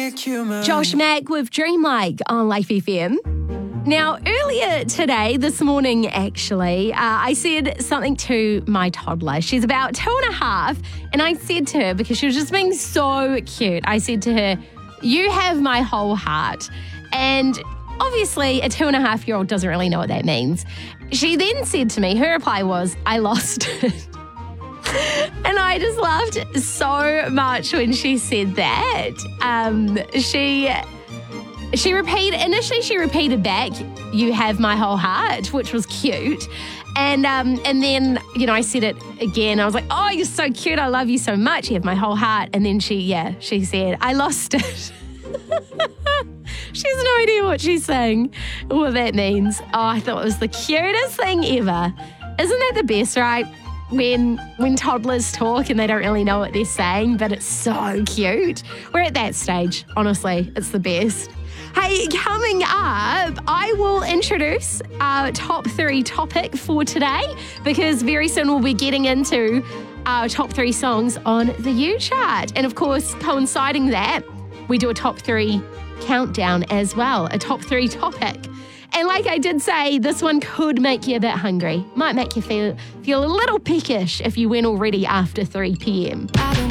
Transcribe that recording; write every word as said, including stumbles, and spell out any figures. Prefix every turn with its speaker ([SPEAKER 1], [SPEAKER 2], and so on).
[SPEAKER 1] Josh Mack with Dreamlike on Life F M. Now, earlier today, this morning actually, uh, I said something to my toddler. She's about two and a half, and I said to her, because she was just being so cute, I said to her, "You have my whole heart." And obviously, a two and a half year old doesn't really know what that means. She then said to me, her reply was, "I lost it." And I just laughed so much when she said that. Um, she she repeated, initially she repeated back, "You have my whole heart," which was cute. And um, and then, you know, I said it again. I was like, "Oh, you're so cute. I love you so much. You have my whole heart." And then she, yeah, she said, "I lost it." She has no idea what she's saying, what that means. Oh, I thought it was the cutest thing ever. Isn't that the best, right? When when toddlers talk and they don't really know what they're saying, but it's so cute. We're at that stage, honestly. It's the best. Hey, coming up, I will introduce our top three topic for today, because very soon we'll be getting into our top three songs on the U chart. And of course, coinciding that, we do a top three countdown as well, a top three topic. And like I did say, this one could make you a bit hungry. Might make you feel feel a little peckish if you went already after three p.m.